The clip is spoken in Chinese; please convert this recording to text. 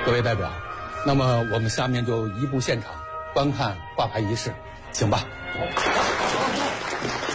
各位代表，那么我们下面就移步现场观看挂牌仪式，请吧。